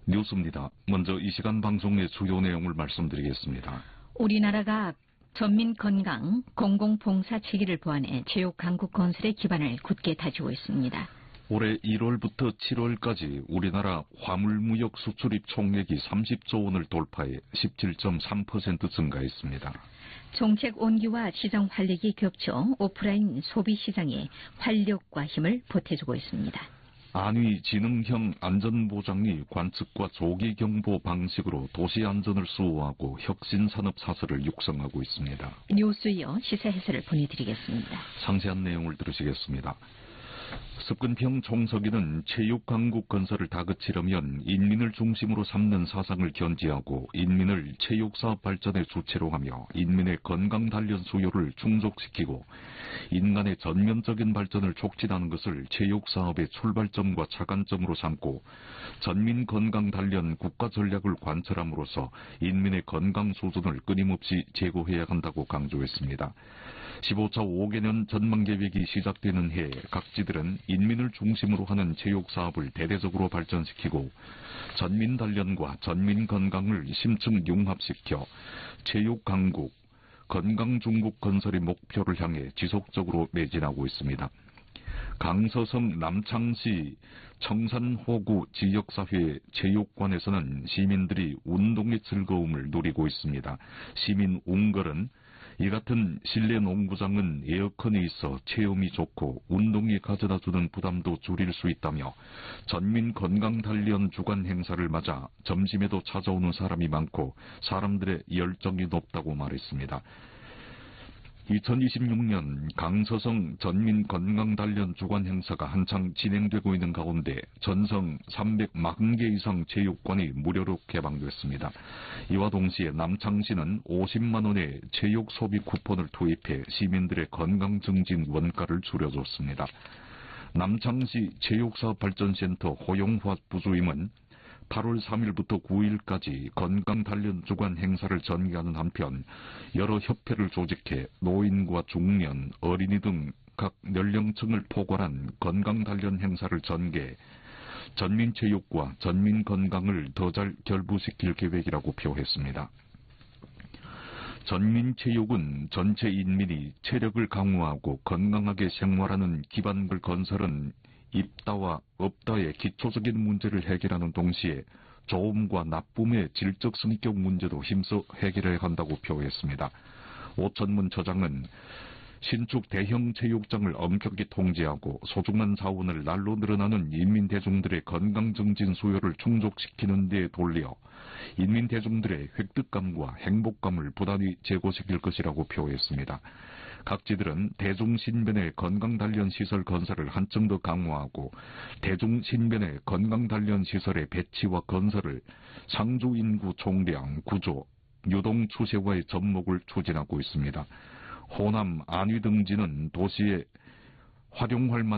뉴스입니다. 먼저 이 시간 방송의 주요 내용을 말씀드리겠습니다. 우리나라가 전민건강 공공봉사 체계를 보완해 체육강국 건설의 기반을 굳게 다지고 있습니다. 올해 1월부터 7월까지 우리나라 화물무역 수출입 총액이 30조 원을 돌파해 17.3% 증가했습니다. 정책 온기와 시장 활력이 겹쳐 오프라인 소비 시장에 활력과 힘을 보태주고 있습니다. 안위 지능형 안전보장이 관측과 조기경보 방식으로 도시 안전을 수호하고 혁신산업 사설을 육성하고 있습니다. 뉴스이어 시사 해설을 보내드리겠습니다. 상세한 내용을 들으시겠습니다. 습근평 총서기는 체육강국 건설을 다그치려면 인민을 중심으로 삼는 사상을 견지하고 인민을 체육사업 발전의 주체로 하며 인민의 건강 단련 수요를 충족시키고 인간의 전면적인 발전을 촉진하는 것을 체육사업의 출발점과 차관점으로 삼고 전민 건강 단련 국가 전략을 관철함으로써 인민의 건강 수준을 끊임없이 제고해야 한다고 강조했습니다. 15차 5개년 전망계획이 시작되는 해에 각지들은 인민을 중심으로 하는 체육사업을 대대적으로 발전시키고 전민단련과 전민건강을 심층 융합시켜 체육강국, 건강중국 건설의 목표를 향해 지속적으로 매진하고 있습니다. 강서성 남창시 청산호구 지역사회 체육관에서는 시민들이 운동의 즐거움을 누리고 있습니다. 시민 웅걸은 이 같은 실내 농구장은 에어컨이 있어 체험이 좋고 운동이 가져다주는 부담도 줄일 수 있다며 전민 건강단련 주간 행사를 맞아 점심에도 찾아오는 사람이 많고 사람들의 열정이 높다고 말했습니다. 2026년 강서성 전민건강단련 주간 행사가 한창 진행되고 있는 가운데 전성 340개 이상 체육관이 무료로 개방됐습니다. 이와 동시에 남창시는 50만 원의 체육 소비 쿠폰을 투입해 시민들의 건강 증진 원가를 줄여줬습니다. 남창시 체육사업발전센터 호용화 부주임은 8월 3일부터 9일까지 건강단련 주간 행사를 전개하는 한편 여러 협회를 조직해 노인과 중년, 어린이 등 각 연령층을 포괄한 건강단련 행사를 전개해 전민체육과 전민건강을 더 잘 결부시킬 계획이라고 표했습니다. 전민체육은 전체 인민이 체력을 강화하고 건강하게 생활하는 기반을 건설은 있다와 없다의 기초적인 문제를 해결하는 동시에 좋음과 나쁨의 질적 성격 문제도 힘써 해결해야 한다고 표했습니다. 오천문 처장은 신축 대형 체육장을 엄격히 통제하고 소중한 자원을 날로 늘어나는 인민대중들의 건강증진 수요를 충족시키는 데 돌려 인민대중들의 획득감과 행복감을 부단히 제고시킬 것이라고 표했습니다. 각지들은 대중신변의 건강단련시설 건설을 한층 더 강화하고 대중신변의 건강단련시설의 배치와 건설을 상주인구 총량, 구조, 유동 추세와의 접목을 추진하고 있습니다. 호남 안위 등지는 도시의 활용할 만한